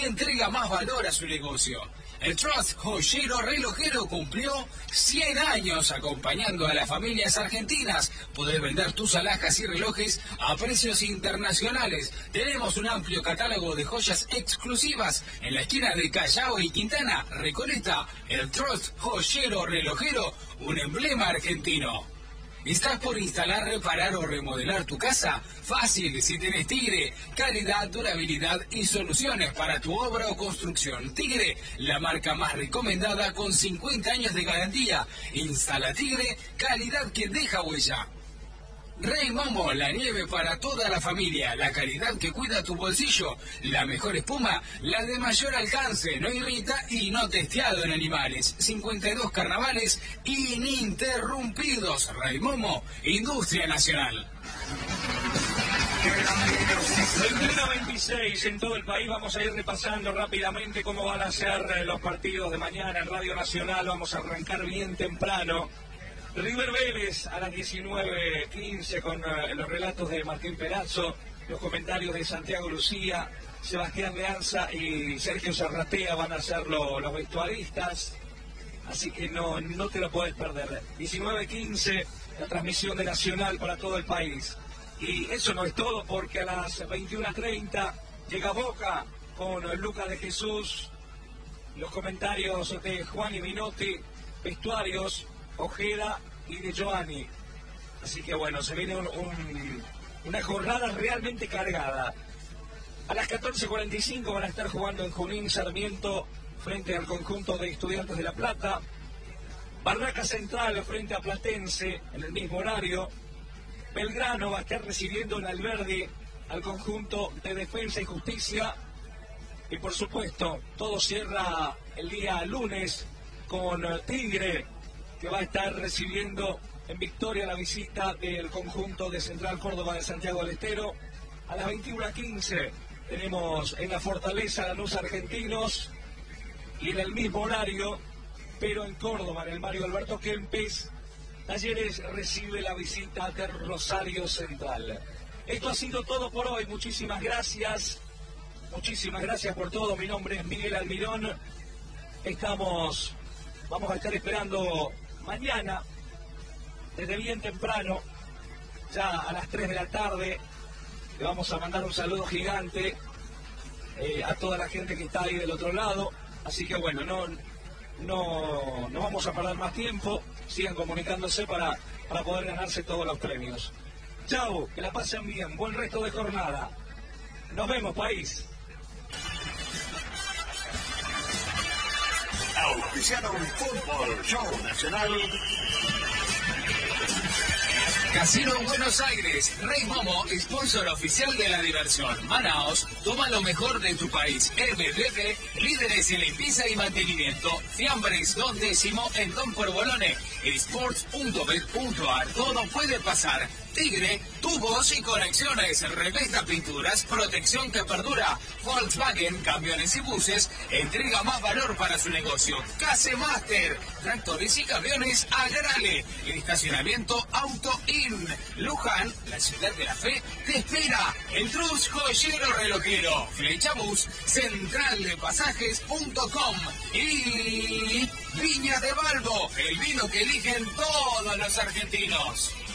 y entrega más valor a su negocio. El Trust Joyero Relojero cumplió 100 años acompañando a las familias argentinas. Podés vender tus alhajas y relojes a precios internacionales. Tenemos un amplio catálogo de joyas exclusivas en la esquina de Callao y Quintana, Recoleta. El Trust Joyero Relojero, un emblema argentino. ¿Estás por instalar, reparar o remodelar tu casa? Fácil, si tenés Tigre. Calidad, durabilidad y soluciones para tu obra o construcción. Tigre, la marca más recomendada con 50 años de garantía. Instala Tigre, calidad que deja huella. Rey Momo, la nieve para toda la familia, la calidad que cuida tu bolsillo, la mejor espuma, la de mayor alcance, no irrita y no testeado en animales. 52 carnavales ininterrumpidos. Rey Momo, Industria Nacional. 21:26 en todo el país. Vamos a ir repasando rápidamente cómo van a ser los partidos de mañana en Radio Nacional. Vamos a arrancar bien temprano. River Vélez a las 19:15 con los relatos de Martín Perazzo, los comentarios de Santiago Lucía, Sebastián Leanza y Sergio Zarratea van a ser los vestuaristas, así que no te lo puedes perder. 19:15 la transmisión de Nacional para todo el país. Y eso no es todo, porque a las 21:30 llega Boca con Lucas de Jesús, los comentarios de Juan y Minotti, vestuarios Ojeda y de Giovanni. Así que bueno, se viene una jornada realmente cargada. A las 14:45 van a estar jugando en Junín Sarmiento frente al conjunto de Estudiantes de La Plata. Barraca Central frente a Platense en el mismo horario. Belgrano va a estar recibiendo en Alberdi al conjunto de Defensa y Justicia. Y por supuesto, todo cierra el día lunes con Tigre, que va a estar recibiendo en Victoria la visita del conjunto de Central Córdoba de Santiago del Estero. A las 21:15 tenemos en la Fortaleza Lanús Argentinos, y en el mismo horario, pero en Córdoba, en el Mario Alberto Kempes, Talleres recibe la visita de Rosario Central. Esto ha sido todo por hoy. Muchísimas gracias por todo. Mi nombre es Miguel Almirón. Vamos a estar esperando mañana, desde bien temprano, ya a las 3 de la tarde, le vamos a mandar un saludo gigante a toda la gente que está ahí del otro lado. Así que bueno, no vamos a perder más tiempo. Sigan comunicándose para poder ganarse todos los premios. Chau, que la pasen bien, buen resto de jornada. Nos vemos, país. Auspiciaron Fútbol Show Nacional. Casino Buenos Aires, Rey Momo, sponsor oficial de la diversión. Manaos, toma lo mejor de tu país. MBB, líderes en limpieza y mantenimiento. Fiambres, 2 décimo en Don Porbolone. Sports.bet.ar, todo puede pasar. Tigre, tubos y conexiones, revesta pinturas, protección que perdura. Volkswagen, camiones y buses, entrega más valor para su negocio. Case Master, tractores y camiones Agrale. El estacionamiento Auto In. Luján, la ciudad de la fe, te espera. El Trust Joyero Relojero. Flechabus, centraldepasajes.com. Y Viña de Balbo, el vino que eligen todos los argentinos.